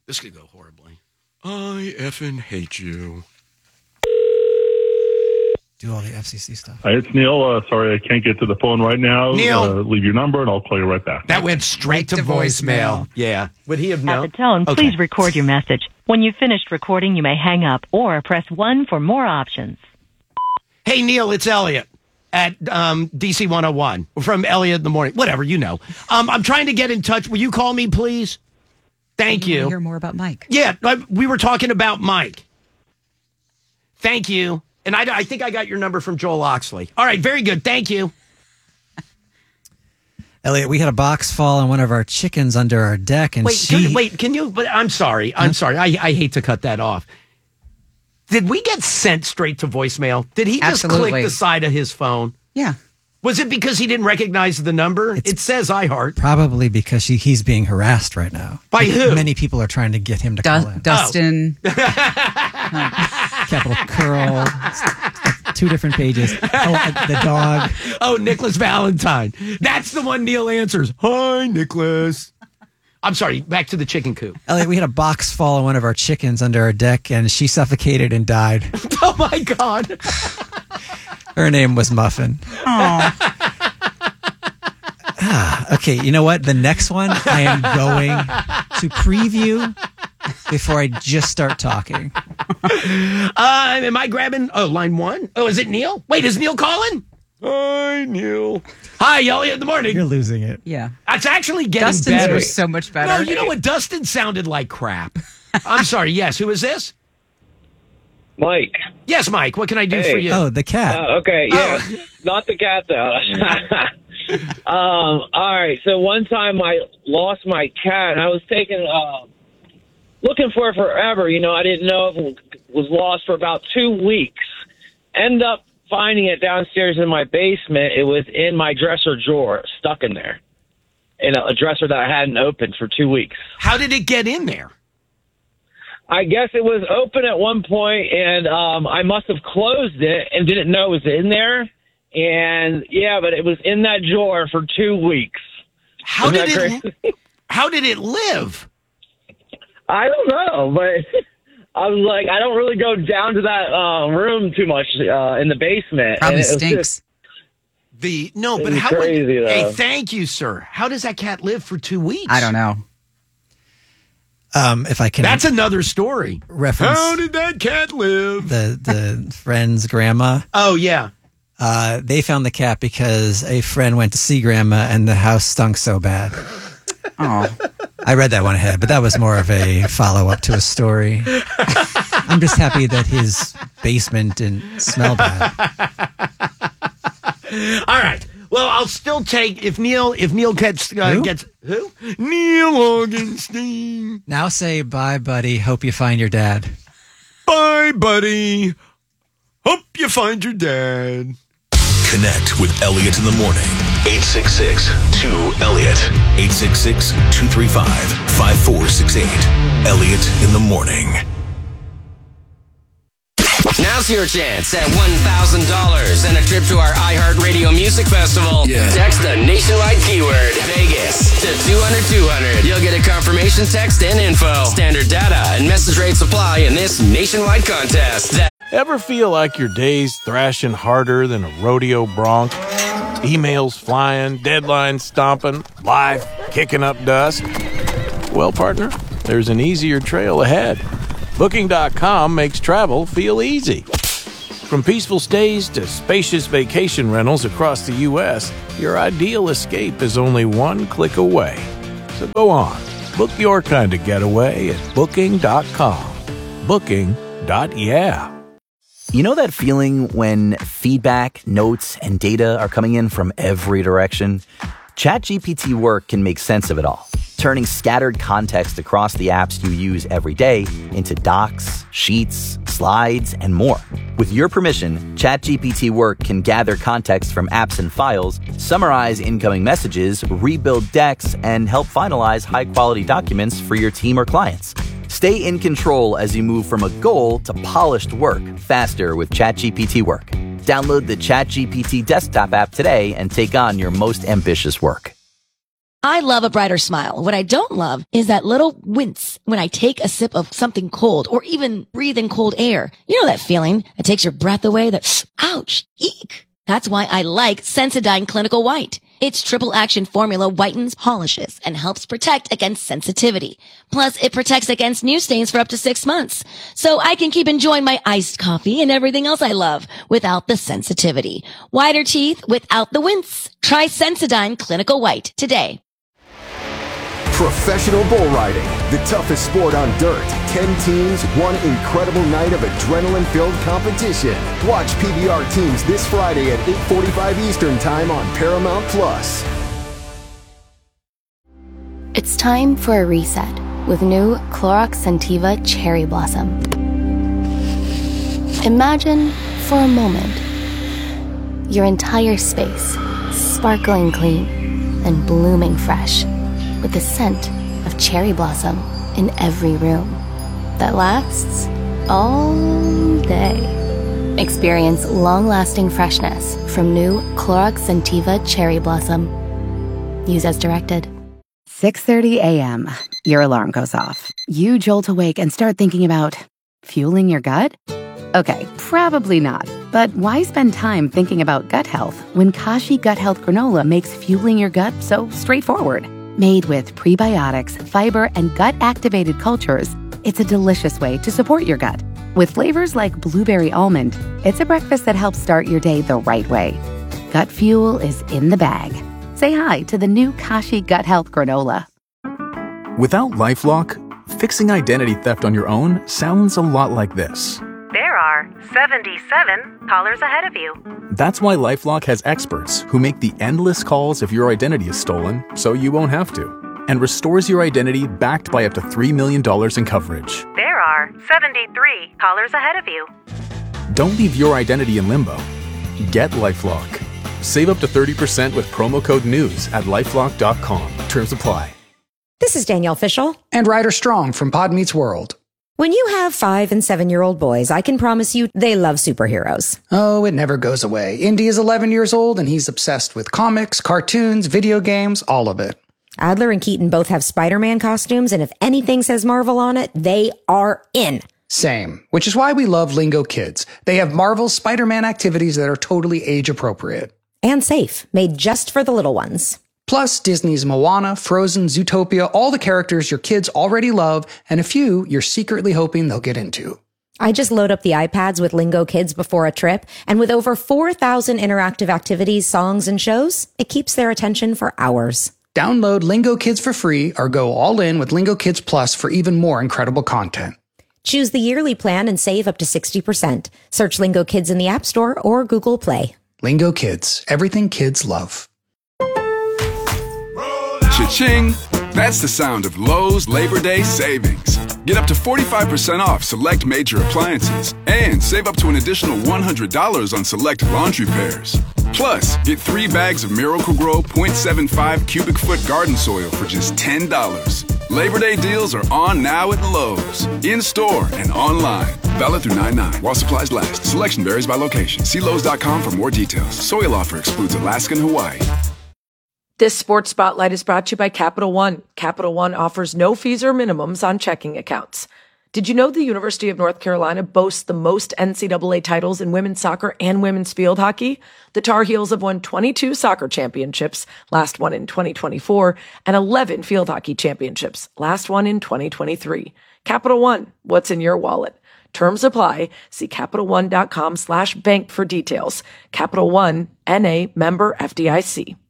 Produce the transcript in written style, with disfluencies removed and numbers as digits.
This could go horribly. I effing hate you. Do all the FCC stuff. Hi, it's Neil. Sorry, I can't get to the phone right now. Neil. Leave your number and I'll call you right back. That went straight to voicemail. Yeah. Would he have known? At the tone, please record your message. When you've finished recording, you may hang up or press 1 for more options. Hey, Neil, it's Elliot at DC 101 from Elliot in the Morning. Whatever, you know. I'm trying to get in touch. Will you call me, please? Thank you. Hear more about Mike. Yeah, we were talking about Mike. Thank you. And I think I got your number from Joel Oxley. All right, very good. Thank you. Elliot, we had a box fall on one of our chickens under our deck, and Can you? But I'm sorry. I'm sorry. I hate to cut that off. Did we get sent straight to voicemail? Did he just click the side of his phone? Yeah. Was it because he didn't recognize the number? It says iHeart. Probably because he's being harassed right now. By who? Many people are trying to get him to call in. Dustin. Capital Curl. 2 different pages. The dog. Oh, Nicholas Valentine. That's the one Neil answers. Hi, Nicholas. I'm sorry, back to the chicken coop. Elliot, we had a box fall on one of our chickens under our deck, and she suffocated and died. Oh, my God. Her name was Muffin. Okay, you know what? The next one I am going to preview before I just start talking. Am I grabbing... Oh, line 1? Oh, is it Neil? Wait, is Neil calling? Hi, Neil. Hi, Elliot in the Morning. You're losing it. Yeah. It's actually getting Dustin's better. was so much better. No, you know what? Dustin sounded like crap. I'm sorry. Yes, who is this? Mike. Yes, Mike. What can I do for you? Oh, the cat. Okay, yeah. Not the cat, though. All right, so one time I lost my cat, and I was looking for it forever. You know, I didn't know if it was lost for about 2 weeks. End up finding it downstairs in my basement. It was in my dresser drawer, stuck in there, in a dresser that I hadn't opened for 2 weeks. How did it get in there? I guess it was open at one point, and I must have closed it and didn't know it was in there. And yeah, but it was in that drawer for 2 weeks. How did it live? I don't know, but I was like, I don't really go down to that room too much in the basement. Probably stinks. Crazy, though. Hey, thank you, sir. How does that cat live for 2 weeks? I don't know. If I can, that's another story. Reference. How did that cat live? The friend's grandma. Oh yeah. They found the cat because a friend went to see grandma and the house stunk so bad. Oh, I read that one ahead, but that was more of a follow up to a story. I'm just happy that his basement didn't smell bad. All right. Well, I'll still take if Neil gets who? Neil Augenstein. Now say bye, buddy. Hope you find your dad. Bye, buddy. Hope you find your dad. Connect with Elliot in the Morning. 866-2-ELLIOT. 866-235-5468. Elliot in the Morning. Now's your chance at $1,000 and a trip to our iHeartRadio Music Festival. Yeah. Text the nationwide keyword Vegas to 200-200. You'll get a confirmation text and info. Standard data and message rates apply in this nationwide contest. Ever feel like your day's thrashing harder than a rodeo bronc? Emails flying, deadlines stomping, life kicking up dust? Well, partner, there's an easier trail ahead. Booking.com makes travel feel easy. From peaceful stays to spacious vacation rentals across the U.S., your ideal escape is only one click away. So go on, book your kind of getaway at Booking.com. Booking.yeah. You know that feeling when feedback, notes, and data are coming in from every direction? ChatGPT Work can make sense of it all, turning scattered context across the apps you use every day into docs, sheets, slides, and more. With your permission, ChatGPT Work can gather context from apps and files, summarize incoming messages, rebuild decks, and help finalize high-quality documents for your team or clients. Stay in control as you move from a goal to polished work faster with ChatGPT Work. Download the ChatGPT desktop app today and take on your most ambitious work. I love a brighter smile. What I don't love is that little wince when I take a sip of something cold or even breathe in cold air. You know that feeling that takes your breath away, that ouch, eek. That's why I like Sensodyne Clinical White. Its triple action formula whitens, polishes, and helps protect against sensitivity. Plus, it protects against new stains for up to 6 months. So I can keep enjoying my iced coffee and everything else I love without the sensitivity. Whiter teeth without the wince. Try Sensodyne Clinical White today. Professional bull riding, the toughest sport on dirt. 10 teams, one incredible night of adrenaline-filled competition. Watch PBR teams this Friday at 8:45 Eastern Time on Paramount+. It's time for a reset with new Clorox Scentiva Cherry Blossom. Imagine, for a moment, your entire space sparkling clean and blooming fresh, with the scent of cherry blossom in every room that lasts all day. Experience long-lasting freshness from new Clorox Scentiva Cherry Blossom. Use as directed. 6:30 a.m. Your alarm goes off. You jolt awake and start thinking about fueling your gut? Okay, probably not. But why spend time thinking about gut health when Kashi Gut Health Granola makes fueling your gut so straightforward? Made with prebiotics, fiber, and gut-activated cultures, it's a delicious way to support your gut. With flavors like blueberry almond, it's a breakfast that helps start your day the right way. Gut fuel is in the bag. Say hi to the new Kashi Gut Health Granola. Without LifeLock, fixing identity theft on your own sounds a lot like this. There are 77 callers ahead of you. That's why LifeLock has experts who make the endless calls if your identity is stolen so you won't have to, and restores your identity backed by up to $3 million in coverage. There are 73 callers ahead of you. Don't leave your identity in limbo. Get LifeLock. Save up to 30% with promo code NEWS at LifeLock.com. Terms apply. This is Danielle Fishel. And Ryder Strong from Pod Meets World. When you have 5- and 7-year-old boys, I can promise you they love superheroes. Oh, it never goes away. Indy is 11 years old and he's obsessed with comics, cartoons, video games, all of it. Adler and Keaton both have Spider-Man costumes, and if anything says Marvel on it, they are in. Same, which is why we love Lingo Kids. They have Marvel's Spider-Man activities that are totally age-appropriate. And safe, made just for the little ones. Plus, Disney's Moana, Frozen, Zootopia, all the characters your kids already love, and a few you're secretly hoping they'll get into. I just load up the iPads with Lingo Kids before a trip, and with over 4,000 interactive activities, songs, and shows, it keeps their attention for hours. Download Lingo Kids for free or go all in with Lingo Kids Plus for even more incredible content. Choose the yearly plan and save up to 60%. Search Lingo Kids in the App Store or Google Play. Lingo Kids, everything kids love. Cha-ching! That's the sound of Lowe's Labor Day savings. Get up to 45% off select major appliances and save up to an additional $100 on select laundry pairs. Plus, get 3 bags of Miracle-Gro 0.75 cubic foot garden soil for just $10. Labor Day deals are on now at Lowe's, in-store and online. Valid through 9/9 while supplies last. Selection varies by location. See Lowe's.com for more details. Soil offer excludes Alaska and Hawaii. This Sports Spotlight is brought to you by Capital One. Capital One offers no fees or minimums on checking accounts. Did you know the University of North Carolina boasts the most NCAA titles in women's soccer and women's field hockey? The Tar Heels have won 22 soccer championships, last one in 2024, and 11 field hockey championships, last one in 2023. Capital One, what's in your wallet? Terms apply. See CapitalOne.com/bank for details. Capital One, N.A. member FDIC.